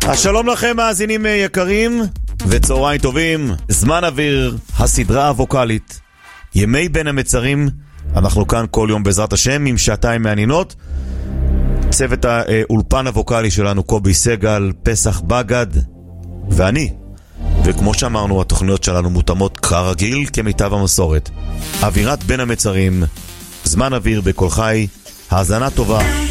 שלום לכם מאזינים יקרים וצהריים טובים. זמן אוויר, הסדרה הווקלית ימי בין המצרים. אנחנו כאן כל יום בעזרת השם עם שעתיים מעניינות. צוות האולפן הווקלי שלנו קובי סגל, פסח בגד ואני. וכמו שאמרנו, התוכניות שלנו מותאמות כרגיל כמיטב המסורת. אווירת בין המצרים, זמן אוויר בכל חי. האזנה טובה.